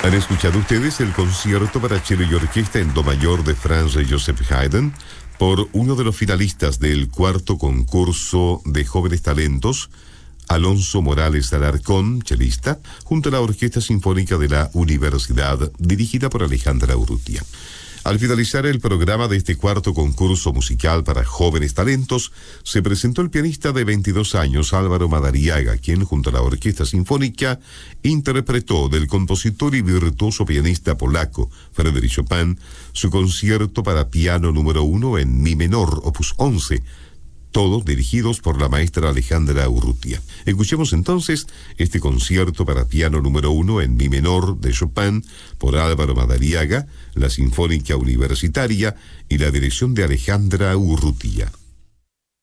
Han escuchado ustedes el concierto para cello y orquesta en do mayor de Franz Joseph Haydn por uno de los finalistas del cuarto concurso de jóvenes talentos, Alonso Morales Alarcón, chelista, junto a la Orquesta Sinfónica de la Universidad, dirigida por Alejandra Urrutia. Al finalizar el programa de este cuarto concurso musical para jóvenes talentos, se presentó el pianista de 22 años, Álvaro Madariaga, quien junto a la Orquesta Sinfónica interpretó del compositor y virtuoso pianista polaco Frédéric Chopin su concierto para piano número 1 en mi menor, opus 11, todos dirigidos por la maestra Alejandra Urrutia. Escuchemos entonces este concierto para piano número 1 en mi menor de Chopin por Álvaro Madariaga, la Sinfónica Universitaria y la dirección de Alejandra Urrutia.